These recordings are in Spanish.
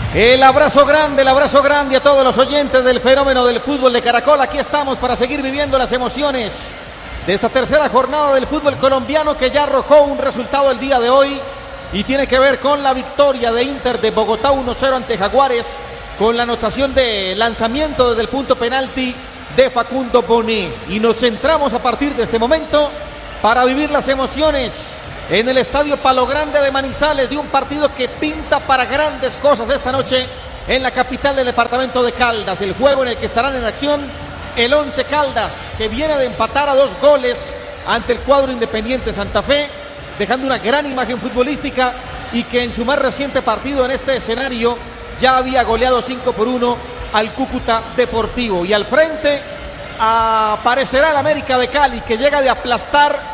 El abrazo grande a todos los oyentes del fenómeno del fútbol de Caracol. Aquí estamos para seguir viviendo las emociones de esta tercera jornada del fútbol colombiano, que ya arrojó un resultado el día de hoy y tiene que ver con la victoria de Inter de Bogotá 1-0 ante Jaguares, con la anotación de lanzamiento desde el punto penalti de Facundo Bonet. Y nos centramos a partir de este momento para vivir las emociones en el Estadio Palo Grande de Manizales, de un partido que pinta para grandes cosas esta noche en la capital del departamento de Caldas. El juego en el que estarán en acción el Once Caldas, que viene de empatar a 2 goles ante el cuadro Independiente Santa Fe, dejando una gran imagen futbolística, y que en su más reciente partido en este escenario ya había goleado 5-1 al Cúcuta Deportivo. Y al frente aparecerá el América de Cali, que llega de aplastar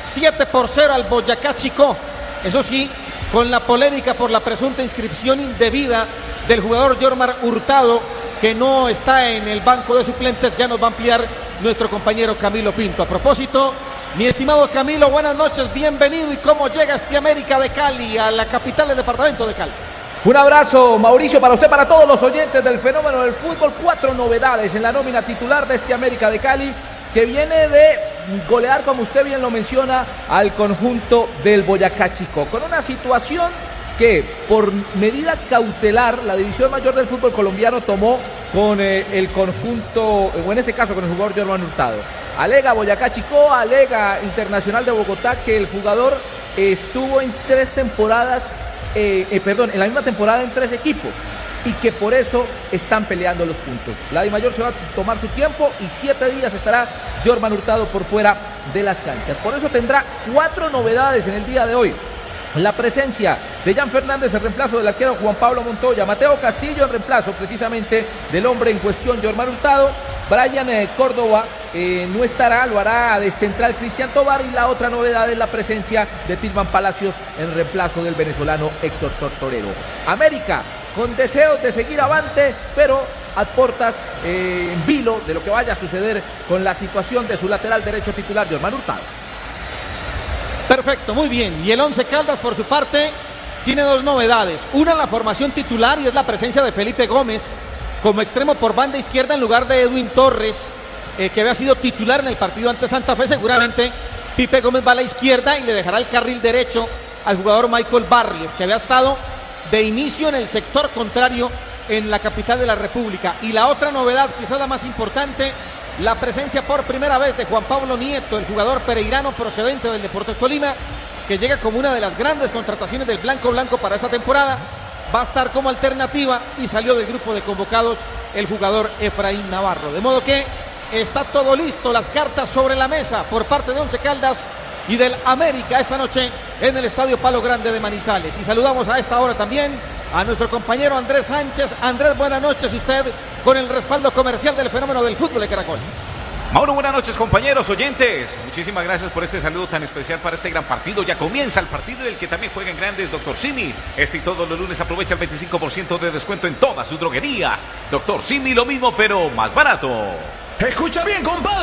7-0 al Boyacá Chicó. Eso sí, con la polémica por la presunta inscripción indebida del jugador Jormar Hurtado, que no está en el banco de suplentes. Ya nos va a ampliar nuestro compañero Camilo Pinto. A propósito, mi estimado Camilo, buenas noches, bienvenido. ¿Y cómo llega este América de Cali a la capital del departamento de Caldas? Un abrazo, Mauricio, para usted, para todos los oyentes del fenómeno del fútbol. 4 novedades en la nómina titular de este América de Cali, que viene de golear, como usted bien lo menciona, al conjunto del Boyacá Chicó, con una situación que por medida cautelar la División Mayor del fútbol colombiano tomó con el conjunto, o en este caso con el jugador Jormar Hurtado. Alega Boyacá Chicó, alega Internacional de Bogotá, que el jugador estuvo en 3 temporadas, en la misma temporada en 3 equipos, y que por eso están peleando los puntos. La DIMAYOR se va a tomar su tiempo y 7 días estará Jormar Hurtado por fuera de las canchas. Por eso tendrá 4 novedades en el día de hoy. La presencia de Jan Fernández en reemplazo del arquero Juan Pablo Montoya, Mateo Castillo en reemplazo precisamente del hombre en cuestión Jormar Hurtado, Brian Córdoba no estará, lo hará de central Cristian Tobar, y la otra novedad es la presencia de Tilman Palacios en reemplazo del venezolano Héctor Tortorero. América con deseos de seguir avante, pero a portas en vilo de lo que vaya a suceder con la situación de su lateral derecho titular Jormar Hurtado. Perfecto, muy bien. Y el Once Caldas, por su parte, tiene 2 novedades. Una, la formación titular, y es la presencia de Felipe Gómez como extremo por banda izquierda en lugar de Edwin Torres, que había sido titular en el partido ante Santa Fe. Seguramente Pipe Gómez va a la izquierda y le dejará el carril derecho al jugador Michael Barrios, que había estado de inicio en el sector contrario en la capital de la República. Y la otra novedad, quizás la más importante, la presencia por primera vez de Juan Pablo Nieto, el jugador pereirano procedente del Deportes Tolima, que llega como una de las grandes contrataciones del Blanco para esta temporada. Va a estar como alternativa y salió del grupo de convocados el jugador Efraín Navarro. De modo que está todo listo, las cartas sobre la mesa por parte de Once Caldas y del América esta noche en el Estadio Palo Grande de Manizales. Y saludamos a esta hora también a nuestro compañero Andrés Sánchez. Andrés, buenas noches, usted con el respaldo comercial del fenómeno del fútbol de Caracol. Mauro, buenas noches, compañeros oyentes. Muchísimas gracias por este saludo tan especial para este gran partido. Ya comienza el partido, el que también juega en grandes Dr. Simi. Este y todos los lunes aprovecha el 25% de descuento en todas sus droguerías. Dr. Simi, lo mismo pero más barato. Escucha bien, compadre.